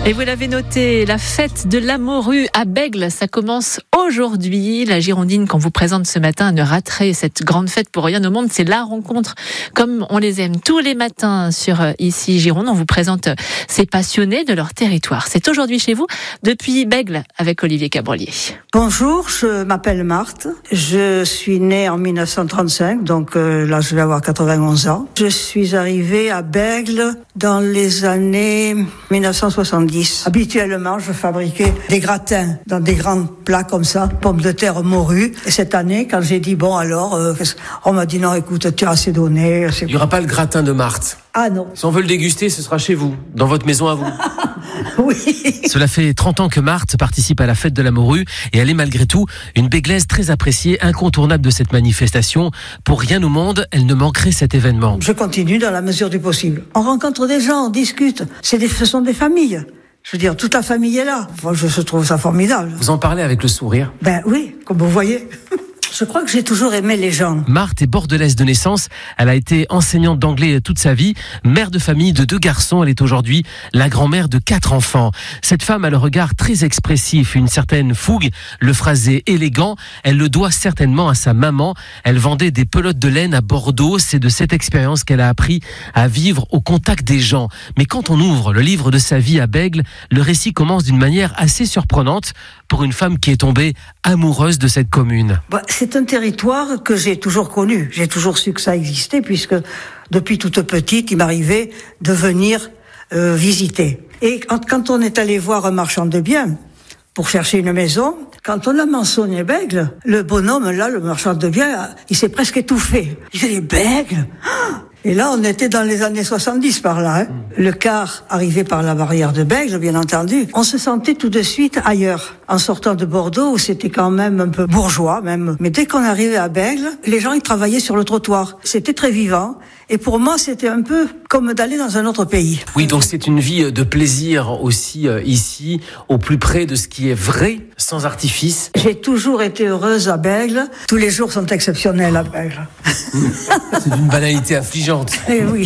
Et vous l'avez noté, la fête de la morue à Bègles, ça commence aujourd'hui. La Girondine qu'on vous présente ce matin ne raterait cette grande fête pour rien au monde. C'est la rencontre comme on les aime tous les matins sur Ici Gironde. On vous présente ces passionnés de leur territoire. C'est aujourd'hui chez vous, depuis Bègles, avec Olivier Cabrolier. Bonjour, je m'appelle Marthe. Je suis née en 1935, donc là je vais avoir 91 ans. Je suis arrivée à Bègles dans les années 1970. Habituellement, je fabriquais des gratins dans des grands plats comme ça, pommes de terre, morue. Et cette année, quand j'ai dit bon alors, on m'a dit non, écoute, tu as assez donné. Il n'y aura pas le gratin de Marthe. Ah non. Si on veut le déguster, ce sera chez vous, dans votre maison à vous. Oui. Cela fait 30 ans que Marthe participe à la fête de la morue et elle est malgré tout une Béglaise très appréciée, incontournable de cette manifestation. Pour rien au monde, elle ne manquerait cet événement. Je continue dans la mesure du possible. On rencontre des gens, on discute. Ce sont des familles. Je veux dire, toute la famille est là. Moi, je trouve ça formidable. Vous en parlez avec le sourire? Ben oui, comme vous voyez. Je crois que j'ai toujours aimé les gens. Marthe est bordelaise de naissance. Elle a été enseignante d'anglais toute sa vie. Mère de famille de 2 garçons. Elle est aujourd'hui la grand-mère de 4 enfants. Cette femme a le regard très expressif, une certaine fougue, le phrasé élégant. Elle le doit certainement à sa maman. Elle vendait des pelotes de laine à Bordeaux. C'est de cette expérience qu'elle a appris à vivre au contact des gens. Mais quand on ouvre le livre de sa vie à Bègles, le récit commence d'une manière assez surprenante pour une femme qui est tombée amoureuse de cette commune. C'est un territoire que j'ai toujours connu. J'ai toujours su que ça existait puisque depuis toute petite, il m'arrivait de venir visiter. Et quand on est allé voir un marchand de biens pour chercher une maison, quand on a mentionné Bègles, le bonhomme là, le marchand de biens, il s'est presque étouffé. Il dit Bègles. Et là, on était dans les années 70 par là. Le car arrivait par la barrière de Bègles, bien entendu. On se sentait tout de suite ailleurs. En sortant de Bordeaux, où c'était quand même un peu bourgeois, même. Mais dès qu'on arrivait à Bègles, les gens, ils travaillaient sur le trottoir. C'était très vivant. Et pour moi, c'était un peu comme d'aller dans un autre pays. Oui, donc c'est une vie de plaisir aussi ici, au plus près de ce qui est vrai, sans artifice. J'ai toujours été heureuse à Bègles. Tous les jours sont exceptionnels à Bègles. C'est d'une banalité affligeante. Eh oui,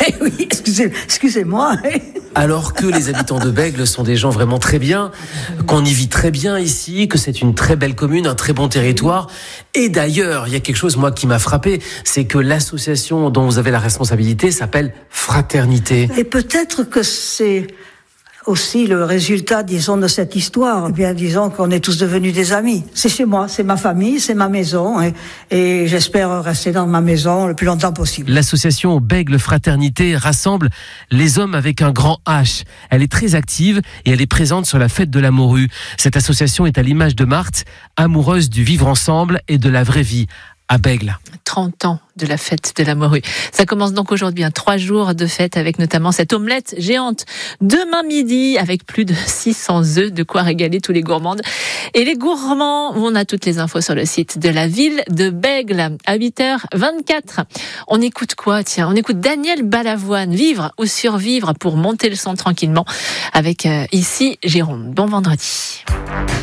excusez-moi. Alors que les habitants de Bègles sont des gens vraiment très bien, qu'on y vit très bien ici, que c'est une très belle commune, un très bon territoire. Et d'ailleurs, il y a quelque chose, moi, qui m'a frappé, c'est que l'association dont vous avez la responsabilité s'appelle Fraternité. Et peut-être que c'est aussi le résultat, disons, de cette histoire. Eh bien, disons qu'on est tous devenus des amis. C'est chez moi, c'est ma famille, c'est ma maison, et j'espère rester dans ma maison le plus longtemps possible. L'association Bègles Fraternité rassemble les hommes avec un grand H. Elle est très active et elle est présente sur la fête de la morue. Cette association est à l'image de Marthe, amoureuse du vivre ensemble et de la vraie vie. À Bègles. 30 ans de la fête de la morue. Ça commence donc aujourd'hui, 3 jours de fête avec notamment cette omelette géante demain midi avec plus de 600 œufs, de quoi régaler tous les gourmandes. Et les gourmands, on a toutes les infos sur le site de la ville de Bègles à 8h24. On écoute quoi? Tiens, on écoute Daniel Balavoine, vivre ou survivre pour monter le son tranquillement avec Ici Gironde. Bon vendredi.